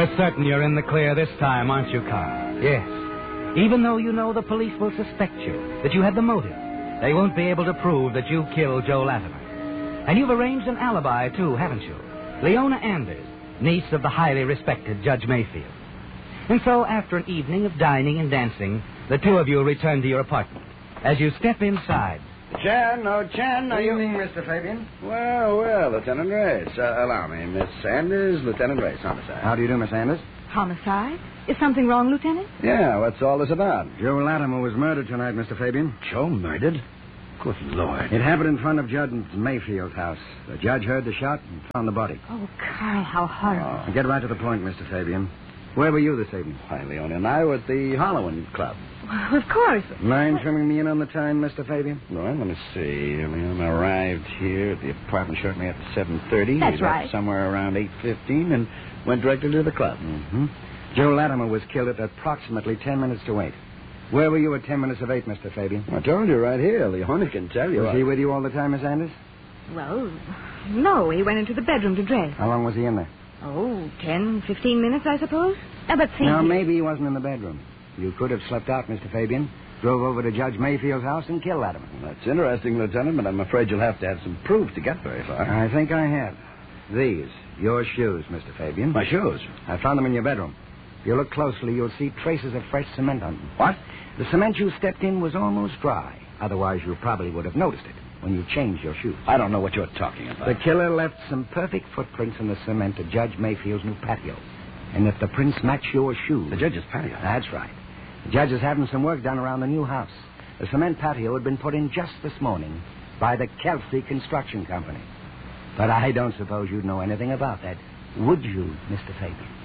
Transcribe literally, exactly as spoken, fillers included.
You're certain you're in the clear this time, aren't you, Carl? Yes. Even though you know the police will suspect you, that you had the motive, they won't be able to prove that you killed Joe Latimer. And you've arranged an alibi, too, haven't you? Leona Anders, niece of the highly respected Judge Mayfield. And so, after an evening of dining and dancing, the two of you return to your apartment. As you step inside... Chan, oh, Chan, are Good you... evening, Mister Fabian. Well, well, Lieutenant Race. Uh, allow me, Miss Anders, Lieutenant Race, homicide. How do you do, Miss Anders? Homicide? Is something wrong, Lieutenant? Yeah, what's all this about? Joe Latimer was murdered tonight, Mister Fabian. Joe murdered? Good Lord. It happened in front of Judge Mayfield's house. The judge heard the shot and found the body. Oh, Carl, how horrible. Oh. Get right to the point, Mister Fabian. Where were you this evening? Why, Leona and I were at the Halloween Club. Well, of course. Mind trimming me in on the time, Mister Fabian? Well, let me see. Leona arrived here at the apartment shortly after seven thirty. That's we left right. somewhere around eight fifteen and went directly to the club. Mm-hmm. Joe Latimer was killed at approximately ten minutes to eight. Where were you at ten minutes of eight, Mister Fabian? I told you right here. Leona can tell you. Was he with you all the time, Miss Anders? Well, no, he went into the bedroom to dress. How long was he in there? Oh, ten, fifteen minutes, I suppose. Uh, but see... Now, maybe he wasn't in the bedroom. You could have slept out, Mister Fabian. Drove over to Judge Mayfield's house and killed Latimer. Well, that's interesting, Lieutenant, but I'm afraid you'll have to have some proof to get very far. I think I have. These, your shoes, Mister Fabian. My shoes? I found them in your bedroom. If you look closely, you'll see traces of fresh cement on them. What? The cement you stepped in was almost dry. Otherwise, you probably would have noticed it when you changed your shoes. I don't know what you're talking about. The killer left some perfect footprints in the cement at Judge Mayfield's new patio. And if the prints match your shoes... The judge's patio? That's right. The judge is having some work done around the new house. The cement patio had been put in just this morning by the Kelsey Construction Company. But I don't suppose you'd know anything about that, would you, Mister Fabian?